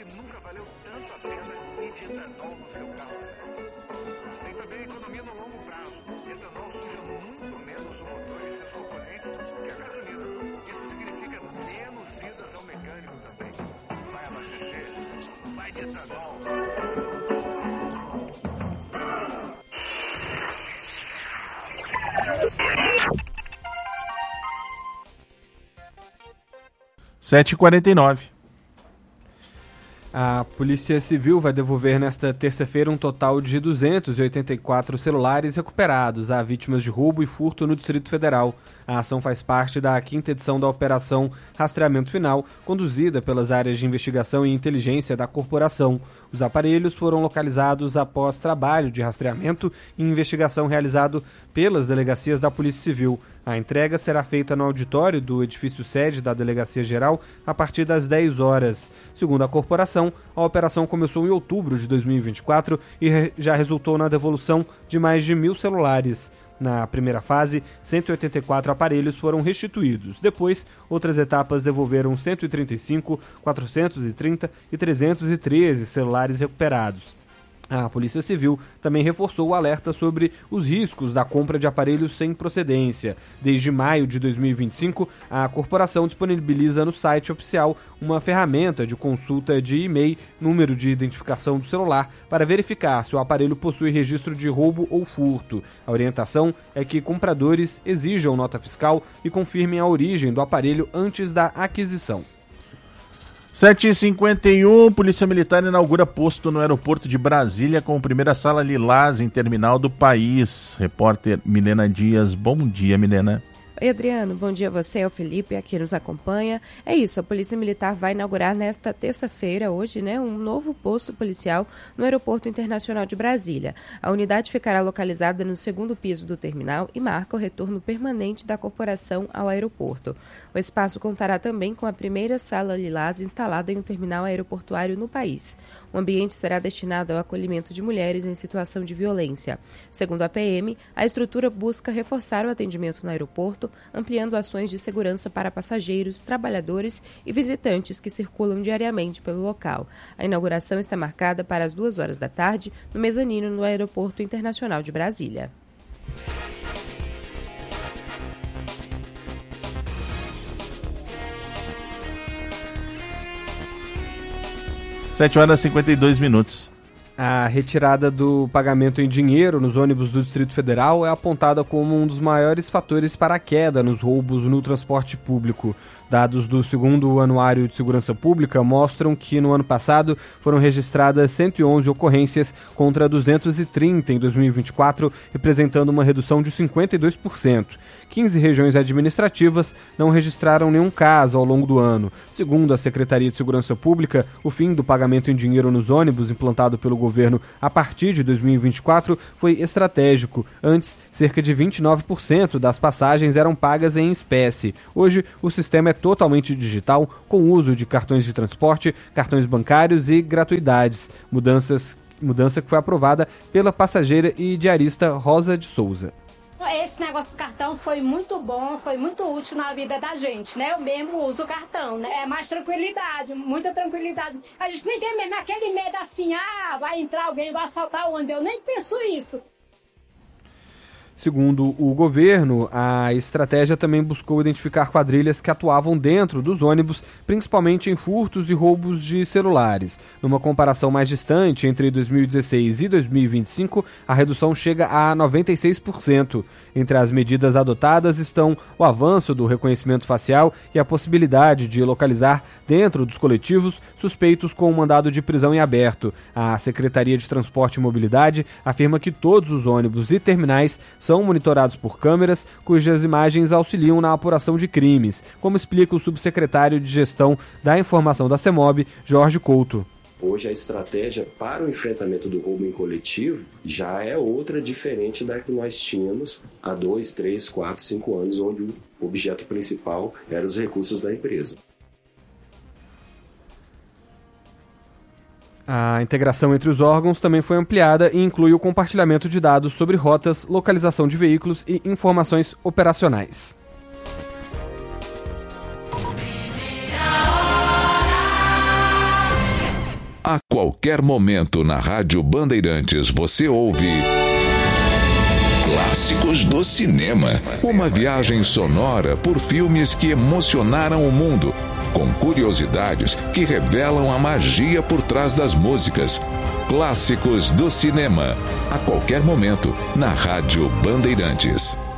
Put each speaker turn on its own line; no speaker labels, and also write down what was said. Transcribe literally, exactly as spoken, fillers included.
que nunca valeu tanto a pena e de etanol no seu carro. Mas tem também a economia no longo prazo. Etanol suja muito menos o motor e seus componentes que a gasolina. Isso significa menos idas ao mecânico também. Vai abastecer? Vai de etanol.
sete e quarenta e nove.
A Polícia Civil vai devolver nesta terça-feira um total de duzentos e oitenta e quatro celulares recuperados a vítimas de roubo e furto no Distrito Federal. A ação faz parte da quinta edição da Operação Rastreamento Final, conduzida pelas áreas de investigação e inteligência da corporação. Os aparelhos foram localizados após trabalho de rastreamento e investigação realizado pelas delegacias da Polícia Civil. A entrega será feita no auditório do edifício sede da Delegacia Geral a partir das dez horas. Segundo a corporação, a operação começou em outubro de dois mil e vinte e quatro e re- já resultou na devolução de mais de mil celulares. Na primeira fase, cento e oitenta e quatro aparelhos foram restituídos. Depois, outras etapas devolveram cento e trinta e cinco, quatrocentos e trinta e trezentos e treze celulares recuperados. A Polícia Civil também reforçou o alerta sobre os riscos da compra de aparelhos sem procedência. Desde maio de dois mil e vinte e cinco, a corporação disponibiliza no site oficial uma ferramenta de consulta de e-mail, número de identificação do celular, para verificar se o aparelho possui registro de roubo ou furto. A orientação é que compradores exijam nota fiscal e confirmem a origem do aparelho antes da aquisição.
sete e cinquenta e um, Polícia Militar inaugura posto no aeroporto de Brasília com a primeira sala lilás em terminal do país. Repórter Milena Dias, bom dia, Milena.
Oi, Adriano, bom dia a você, ao Felipe, a quem nos acompanha. É isso, a Polícia Militar vai inaugurar nesta terça-feira, hoje, né, um novo posto policial no Aeroporto Internacional de Brasília. A unidade ficará localizada no segundo piso do terminal e marca o retorno permanente da corporação ao aeroporto. O espaço contará também com a primeira sala lilás instalada em um terminal aeroportuário no país. O ambiente será destinado ao acolhimento de mulheres em situação de violência. Segundo a P M, a estrutura busca reforçar o atendimento no aeroporto, ampliando ações de segurança para passageiros, trabalhadores e visitantes que circulam diariamente pelo local. A inauguração está marcada para as duas horas da tarde, no mezanino no Aeroporto Internacional de Brasília.
sete horas e cinquenta e dois minutos.
A retirada do pagamento em dinheiro nos ônibus do Distrito Federal é apontada como um dos maiores fatores para a queda nos roubos no transporte público. Dados do segundo Anuário de Segurança Pública mostram que no ano passado foram registradas cento e onze ocorrências contra duzentos e trinta em dois mil e vinte e quatro, representando uma redução de cinquenta e dois por cento. quinze regiões administrativas não registraram nenhum caso ao longo do ano. Segundo a Secretaria de Segurança Pública, o fim do pagamento em dinheiro nos ônibus implantado pelo governo a partir de dois mil e vinte e quatro foi estratégico. Antes, cerca de vinte e nove por cento das passagens eram pagas em espécie. Hoje, o sistema é totalmente digital, com uso de cartões de transporte, cartões bancários e gratuidades. Mudanças, mudança que foi aprovada pela passageira e diarista Rosa de Souza.
Esse negócio do cartão foi muito bom, foi muito útil na vida da gente, né? Eu mesmo uso o cartão, né? É mais tranquilidade, muita tranquilidade. A gente nem tem mesmo aquele medo assim, ah, vai entrar alguém, vai assaltar o ônibus. Eu nem penso isso.
Segundo o governo, a estratégia também buscou identificar quadrilhas que atuavam dentro dos ônibus, principalmente em furtos e roubos de celulares. Numa comparação mais distante, entre dois mil e dezesseis e dois mil e vinte e cinco, a redução chega a noventa e seis por cento. Entre as medidas adotadas estão o avanço do reconhecimento facial e a possibilidade de localizar dentro dos coletivos suspeitos com um mandado de prisão em aberto. A Secretaria de Transporte e Mobilidade afirma que todos os ônibus e terminais são monitorados por câmeras, cujas imagens auxiliam na apuração de crimes, como explica o subsecretário de Gestão da Informação da CEMOB, Jorge Couto.
Hoje a estratégia para o enfrentamento do roubo em coletivo já é outra, diferente da que nós tínhamos há dois, três, quatro, cinco anos, onde o objeto principal eram os recursos da empresa.
A integração entre os órgãos também foi ampliada e inclui o compartilhamento de dados sobre rotas, localização de veículos e informações operacionais.
A qualquer momento na Rádio Bandeirantes você ouve Clássicos do Cinema. Uma viagem sonora por filmes que emocionaram o mundo, com curiosidades que revelam a magia por trás das músicas. Clássicos do Cinema. A qualquer momento na Rádio Bandeirantes.